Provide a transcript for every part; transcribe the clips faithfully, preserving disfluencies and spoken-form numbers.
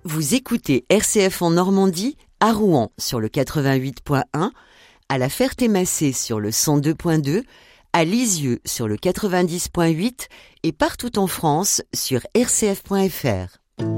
Vous écoutez R C F en Normandie, à Rouen sur le quatre-vingt-huit point un, à La Ferté-Macé sur le cent deux point deux, à Lisieux sur le quatre-vingt-dix point huit et partout en France sur r c f point f r.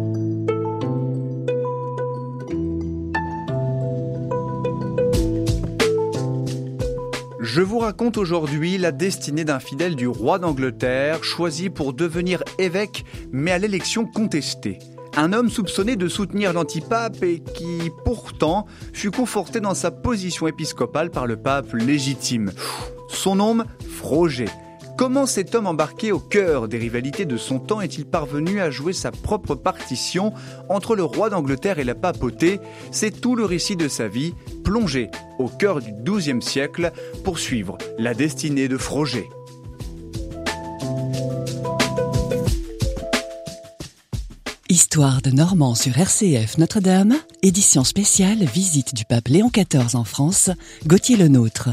Je vous raconte aujourd'hui la destinée d'un fidèle du roi d'Angleterre, choisi pour devenir évêque, mais à l'élection contestée. Un homme soupçonné de soutenir l'antipape et qui, pourtant, fut conforté dans sa position épiscopale par le pape légitime. Son nom, Froger. Comment cet homme embarqué au cœur des rivalités de son temps est-il parvenu à jouer sa propre partition entre le roi d'Angleterre et la papauté ? C'est tout le récit de sa vie, plongé au cœur du douzième siècle pour suivre la destinée de Froger. Histoire de Normands sur R C F Notre-Dame, édition spéciale visite du pape Léon quatorze en France, Gauthier Lenôtre.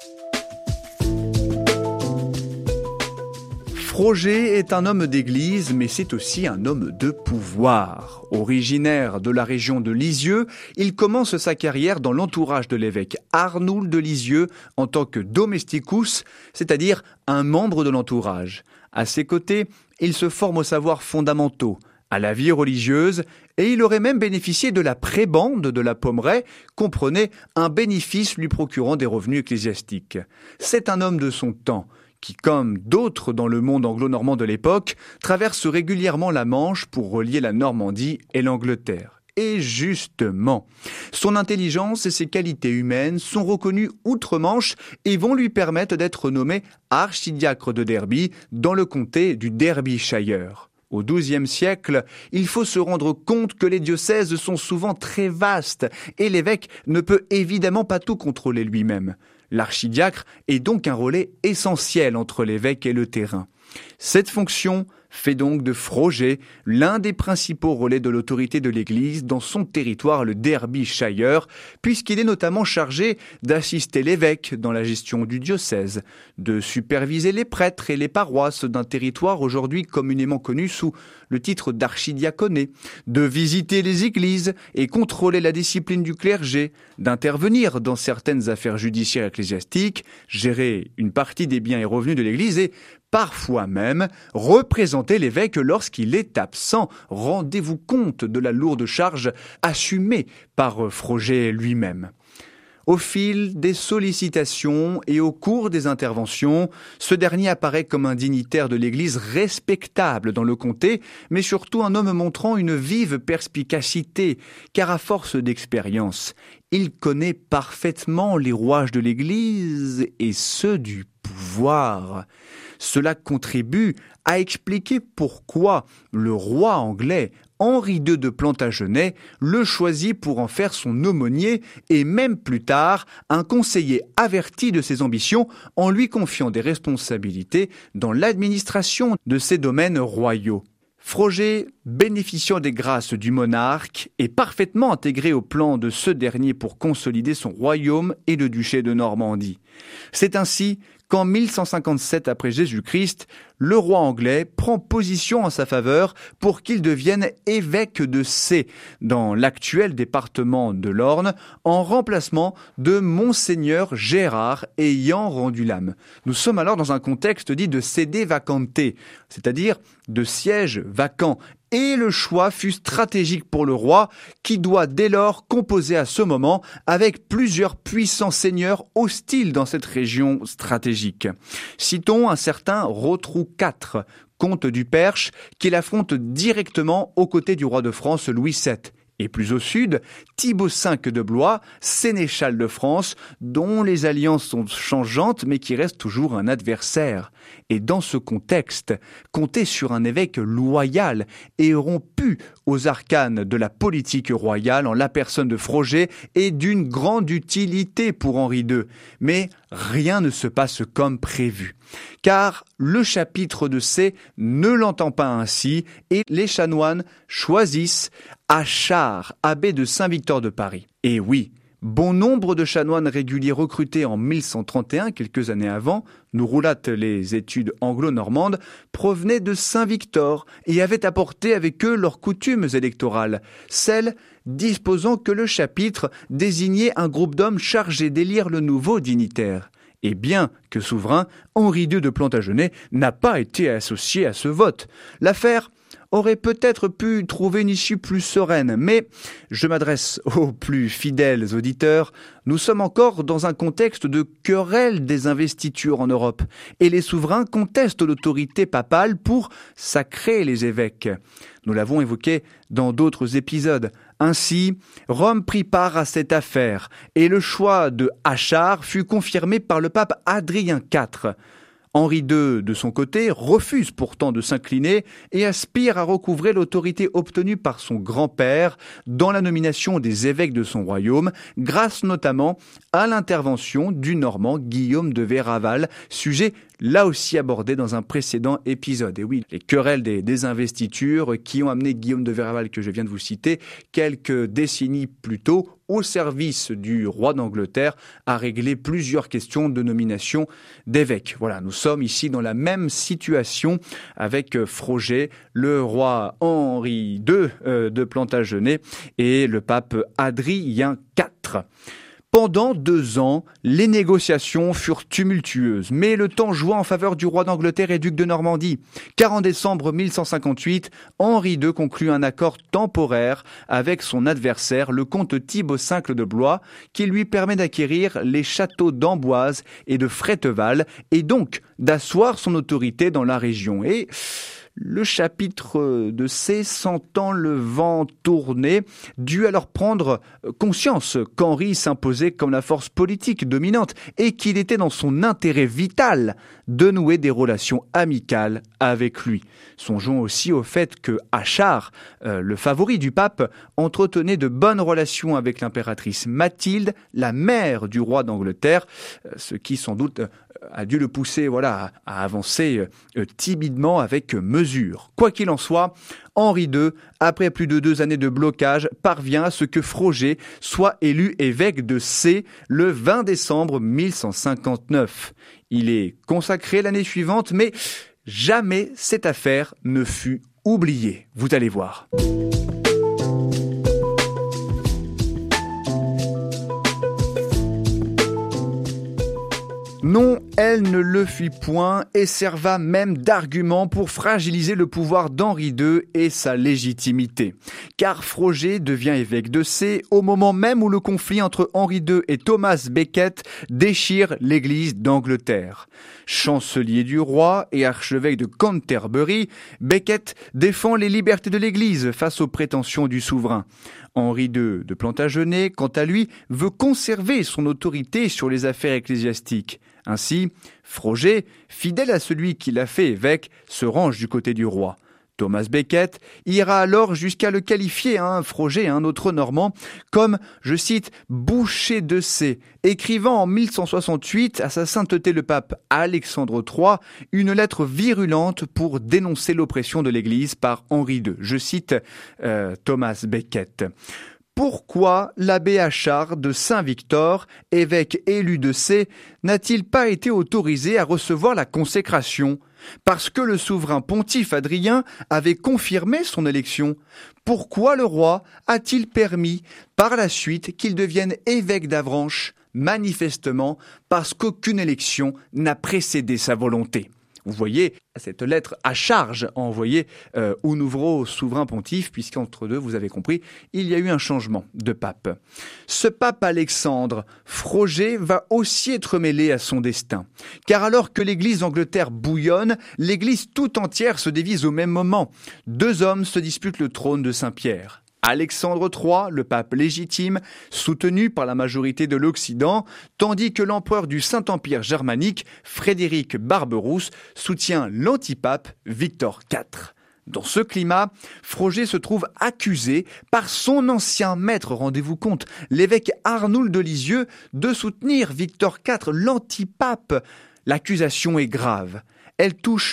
Froger est un homme d'église, mais c'est aussi un homme de pouvoir. Originaire de la région de Lisieux, il commence sa carrière dans l'entourage de l'évêque Arnoul de Lisieux en tant que domesticus, c'est-à-dire un membre de l'entourage. À ses côtés, il se forme aux savoirs fondamentaux, à la vie religieuse, et il aurait même bénéficié de la prébende de la Pommeraye, comprenait un bénéfice lui procurant des revenus ecclésiastiques. C'est un homme de son temps, qui, comme d'autres dans le monde anglo-normand de l'époque, traverse régulièrement la Manche pour relier la Normandie et l'Angleterre. Et justement, son intelligence et ses qualités humaines sont reconnues outre-Manche et vont lui permettre d'être nommé archidiacre de Derby dans le comté du Derbyshire. Au douzième siècle, il faut se rendre compte que les diocèses sont souvent très vastes et l'évêque ne peut évidemment pas tout contrôler lui-même. L'archidiacre est donc un relais essentiel entre l'évêque et le terrain. Cette fonction fait donc de Froger l'un des principaux relais de l'autorité de l'Église dans son territoire, le Derbyshire, puisqu'il est notamment chargé d'assister l'évêque dans la gestion du diocèse, de superviser les prêtres et les paroisses d'un territoire aujourd'hui communément connu sous le titre d'archidiaconé, de visiter les églises et contrôler la discipline du clergé, d'intervenir dans certaines affaires judiciaires ecclésiastiques, gérer une partie des biens et revenus de l'Église et parfois même représenter l'évêque lorsqu'il est absent. Rendez-vous compte de la lourde charge assumée par Froger lui-même. Au fil des sollicitations et au cours des interventions, ce dernier apparaît comme un dignitaire de l'Église respectable dans le comté, mais surtout un homme montrant une vive perspicacité, car à force d'expérience, il connaît parfaitement les rouages de l'Église et ceux du pouvoir. Cela contribue à expliquer pourquoi le roi anglais Henri deux de Plantagenet le choisit pour en faire son aumônier et même plus tard un conseiller averti de ses ambitions en lui confiant des responsabilités dans l'administration de ses domaines royaux. Froger, bénéficiant des grâces du monarque, est parfaitement intégré au plan de ce dernier pour consolider son royaume et le duché de Normandie. C'est ainsi qu'en mille cent cinquante-sept après Jésus-Christ, le roi anglais prend position en sa faveur pour qu'il devienne évêque de Sées, dans l'actuel département de l'Orne, en remplacement de Monseigneur Gérard ayant rendu l'âme. Nous sommes alors dans un contexte dit de sede vacante, c'est-à-dire de siège vacant. Et le choix fut stratégique pour le roi, qui doit dès lors composer à ce moment avec plusieurs puissants seigneurs hostiles dans cette région stratégique. Citons un certain Rotrou quatre, comte du Perche, qui l'affronte directement aux côtés du roi de France Louis sept. Et plus au sud, Thibaut cinq de Blois, sénéchal de France, dont les alliances sont changeantes mais qui reste toujours un adversaire. Et dans ce contexte, compter sur un évêque loyal et rompu aux arcanes de la politique royale en la personne de Froger est d'une grande utilité pour Henri deux. Mais rien ne se passe comme prévu. Car le chapitre de Sées ne l'entend pas ainsi et les chanoines choisissent Achard, abbé de Saint-Victor de Paris. Et oui, Bon nombre de chanoines réguliers recrutés en mille cent trente et un, quelques années avant, nous roulâtent les études anglo-normandes, provenaient de Saint-Victor et avaient apporté avec eux leurs coutumes électorales, celles disposant que le chapitre désignait un groupe d'hommes chargés d'élire le nouveau dignitaire. Et bien que souverain, Henri deux de Plantagenet n'a pas été associé à ce vote. L'affaire aurait peut-être pu trouver une issue plus sereine, mais je m'adresse aux plus fidèles auditeurs, nous sommes encore dans un contexte de querelle des investitures en Europe, et les souverains contestent l'autorité papale pour sacrer les évêques. Nous l'avons évoqué dans d'autres épisodes. Ainsi, Rome prit part à cette affaire, et le choix de Achard fut confirmé par le pape Adrien quatre. Henri deux, de son côté, refuse pourtant de s'incliner et aspire à recouvrer l'autorité obtenue par son grand-père dans la nomination des évêques de son royaume, grâce notamment à l'intervention du Normand Guillaume de Véraval, sujet là aussi abordé dans un précédent épisode. Et oui, les querelles des, des investitures qui ont amené Guillaume de Véraval, que je viens de vous citer, quelques décennies plus tôt, au service du roi d'Angleterre, à régler plusieurs questions de nomination d'évêques. Voilà, nous sommes ici dans la même situation avec Froger, le roi Henri deux euh, de Plantagenet et le pape Adrien quatre. Pendant deux ans, les négociations furent tumultueuses, mais le temps joua en faveur du roi d'Angleterre et duc de Normandie. Car en décembre mille cent cinquante-huit, Henri deux conclut un accord temporaire avec son adversaire, le comte Thibaut cinq de Blois, qui lui permet d'acquérir les châteaux d'Amboise et de Fréteval, et donc d'asseoir son autorité dans la région. Et le chapitre de C, sentant le vent tourner, dut alors prendre conscience qu'Henri s'imposait comme la force politique dominante et qu'il était dans son intérêt vital de nouer des relations amicales avec lui. Songeons aussi au fait que Achard, euh, le favori du pape, entretenait de bonnes relations avec l'impératrice Mathilde, la mère du roi d'Angleterre, euh, ce qui sans doute euh, a dû le pousser voilà, à, à avancer euh, timidement avec mesure. Quoi qu'il en soit, Henri deux, après plus de deux années de blocage, parvient à ce que Froger soit élu évêque de C le vingt décembre mille cent cinquante-neuf. Il est consacré l'année suivante, mais jamais cette affaire ne fut oubliée. Vous allez voir. Non, elle ne le fit point et serva même d'argument pour fragiliser le pouvoir d'Henri deux et sa légitimité. Car Froger devient évêque de C au moment même où le conflit entre Henri deux et Thomas Becket déchire l'église d'Angleterre. Chancelier du roi et archevêque de Canterbury, Becket défend les libertés de l'église face aux prétentions du souverain. Henri deux de Plantagenet, quant à lui, veut conserver son autorité sur les affaires ecclésiastiques. Ainsi, Froger, fidèle à celui qui l'a fait évêque, se range du côté du roi. Thomas Becket ira alors jusqu'à le qualifier, hein, Froger, un autre Normand, comme, je cite, « boucher de C », écrivant en mille cent soixante-huit à sa sainteté le pape Alexandre trois une lettre virulente pour dénoncer l'oppression de l'Église par Henri deux. Je cite euh, Thomas Becket. Pourquoi l'abbé Achard de Saint-Victor, évêque élu de C, n'a-t-il pas été autorisé à recevoir la consécration ? Parce que le souverain pontife Adrien avait confirmé son élection. Pourquoi le roi a-t-il permis par la suite qu'il devienne évêque d'Avranches ? Manifestement parce qu'aucune élection n'a précédé sa volonté. Vous voyez cette lettre à charge envoyée euh, au nouveau souverain pontife, puisqu'entre deux, vous avez compris, il y a eu un changement de pape. Ce pape Alexandre, Froger, va aussi être mêlé à son destin. Car alors que l'église d'Angleterre bouillonne, l'église tout entière se divise au même moment. Deux hommes se disputent le trône de Saint-Pierre. Alexandre trois, le pape légitime, soutenu par la majorité de l'Occident, tandis que l'empereur du Saint-Empire germanique, Frédéric Barberousse, soutient l'antipape Victor quatre. Dans ce climat, Froger se trouve accusé par son ancien maître, rendez-vous compte, l'évêque Arnoul de Lisieux, de soutenir Victor quatre, l'antipape. L'accusation est grave. Elle touche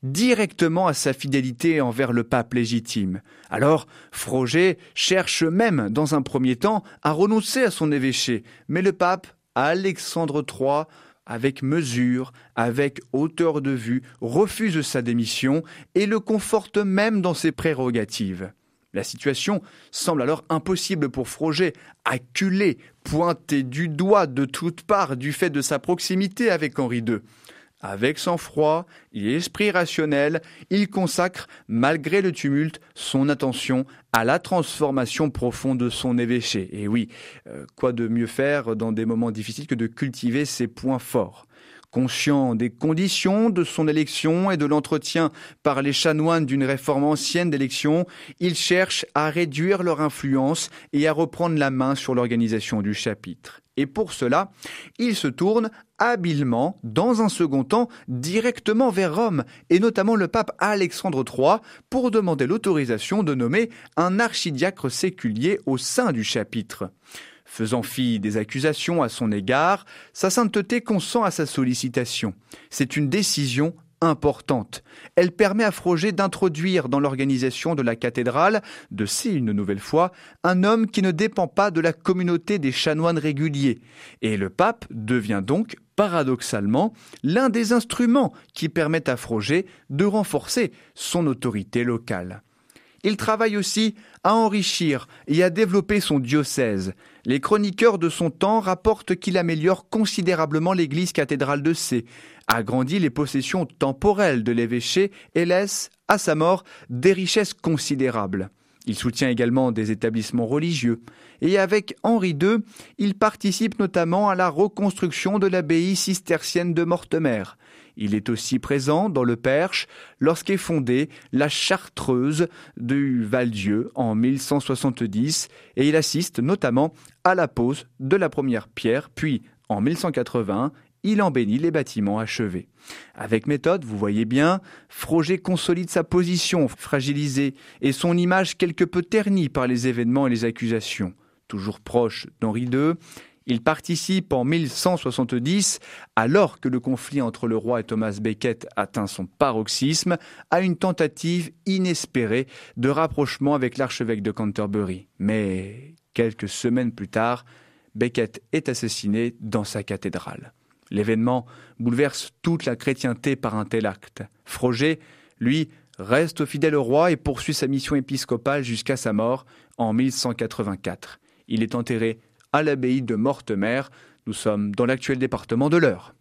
directement à sa fidélité envers le pape légitime. Alors, Froger cherche même, dans un premier temps, à renoncer à son évêché, mais le pape, Alexandre trois, avec mesure, avec hauteur de vue, refuse sa démission et le conforte même dans ses prérogatives. La situation semble alors impossible pour Froger, acculé, pointé du doigt de toutes parts du fait de sa proximité avec Henri deux. Avec sang-froid et esprit rationnel, il consacre, malgré le tumulte, son attention à la transformation profonde de son évêché. Et oui, euh, quoi de mieux faire dans des moments difficiles que de cultiver ses points forts ? Conscient des conditions de son élection et de l'entretien par les chanoines d'une réforme ancienne d'élection, il cherche à réduire leur influence et à reprendre la main sur l'organisation du chapitre. Et pour cela, il se tourne habilement, dans un second temps, directement vers Rome, et notamment le pape Alexandre trois, pour demander l'autorisation de nommer un archidiacre séculier au sein du chapitre. Faisant fi des accusations à son égard, sa sainteté consent à sa sollicitation. C'est une décision importante. Elle permet à Froger d'introduire dans l'organisation de la cathédrale, de c'est une nouvelle fois, un homme qui ne dépend pas de la communauté des chanoines réguliers. Et le pape devient donc, paradoxalement, l'un des instruments qui permettent à Froger de renforcer son autorité locale. Il travaille aussi à enrichir et à développer son diocèse. Les chroniqueurs de son temps rapportent qu'il améliore considérablement l'église cathédrale de Sées, agrandit les possessions temporelles de l'évêché et laisse, à sa mort, des richesses considérables. Il soutient également des établissements religieux. Et avec Henri deux, il participe notamment à la reconstruction de l'abbaye cistercienne de Mortemer. Il est aussi présent dans le Perche lorsqu'est fondée la Chartreuse du Val-Dieu en mille cent soixante-dix et il assiste notamment à la pose de la première pierre, puis en mille cent quatre-vingts, il embellit les bâtiments achevés. Avec méthode, vous voyez bien, Froger consolide sa position fragilisée et son image quelque peu ternie par les événements et les accusations. Toujours proche d'Henri deux, il participe en mille cent soixante-dix, alors que le conflit entre le roi et Thomas Becket atteint son paroxysme, à une tentative inespérée de rapprochement avec l'archevêque de Canterbury. Mais quelques semaines plus tard, Becket est assassiné dans sa cathédrale. L'événement bouleverse toute la chrétienté par un tel acte. Froger, lui, reste fidèle au roi et poursuit sa mission épiscopale jusqu'à sa mort en mille cent quatre-vingt-quatre. Il est enterré à l'abbaye de Mortemer. Nous sommes dans l'actuel département de l'Eure.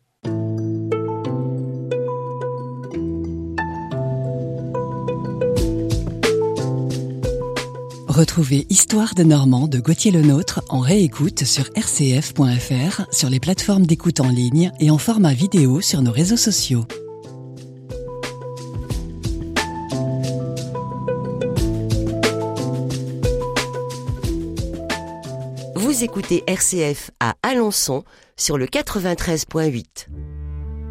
Retrouvez Histoire de Normand de Gauthier Lenôtre en réécoute sur r c f point f r, sur les plateformes d'écoute en ligne et en format vidéo sur nos réseaux sociaux. Vous écoutez R C F à Alençon sur le quatre-vingt-treize point huit.